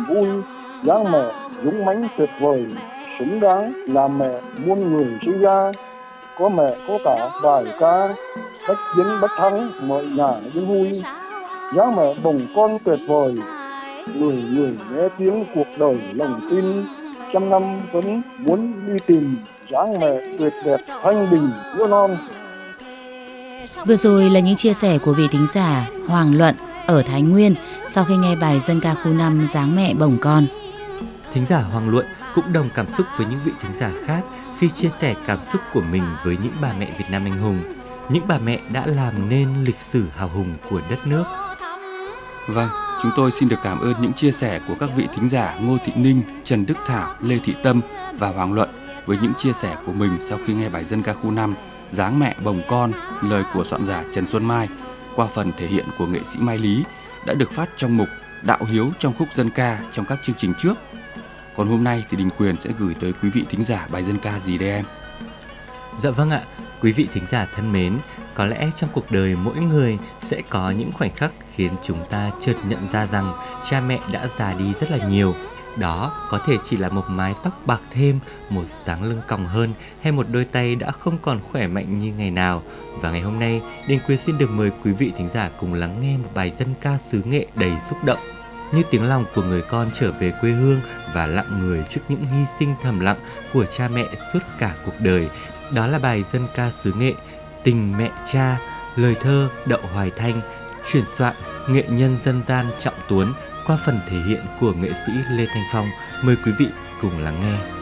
vui, dáng mẹ dũng mãnh tuyệt vời, xứng đáng là mẹ muôn người sinh ra. Có mẹ có cả bài ca bách chiến bách thắng, mọi nhà yên vui. Dáng mẹ bồng con tuyệt vời, người người nghe tiếng cuộc đời lòng tin. Trăm năm vẫn muốn đi tìm dáng mẹ tuyệt đẹp thanh bình yêu non. Vừa rồi là những chia sẻ của vị thính giả Hoàng Luận ở Thái Nguyên sau khi nghe bài dân ca khu 5 Dáng mẹ bồng con. Thính giả Hoàng Luận cũng đồng cảm xúc với những vị thính giả khác khi chia sẻ cảm xúc của mình với những bà mẹ Việt Nam anh hùng, những bà mẹ đã làm nên lịch sử hào hùng của đất nước. Vâng, chúng tôi xin được cảm ơn những chia sẻ của các vị thính giả Ngô Thị Ninh, Trần Đức Thảo, Lê Thị Tâm và Hoàng Luận với những chia sẻ của mình sau khi nghe bài dân ca khu 5 Dáng mẹ bồng con, lời của soạn giả Trần Xuân Mai qua phần thể hiện của nghệ sĩ Mai Lý đã được phát trong mục Đạo Hiếu trong khúc dân ca trong các chương trình trước. Còn hôm nay thì Đình Quyền sẽ gửi tới quý vị thính giả bài dân ca gì đây em? Dạ vâng ạ, quý vị thính giả thân mến, có lẽ trong cuộc đời mỗi người sẽ có những khoảnh khắc khiến chúng ta chợt nhận ra rằng cha mẹ đã già đi rất là nhiều. Đó có thể chỉ là một mái tóc bạc thêm, một dáng lưng còng hơn hay một đôi tay đã không còn khỏe mạnh như ngày nào. Và ngày hôm nay, Đình Quyền xin được mời quý vị thính giả cùng lắng nghe một bài dân ca xứ Nghệ đầy xúc động, như tiếng lòng của người con trở về quê hương và lặng người trước những hy sinh thầm lặng của cha mẹ suốt cả cuộc đời. Đó là bài dân ca xứ Nghệ Tình Mẹ Cha, lời thơ Đậu Hoài Thanh, chuyển soạn nghệ nhân dân gian Trọng Tuấn qua phần thể hiện của nghệ sĩ Lê Thanh Phong. Mời quý vị cùng lắng nghe.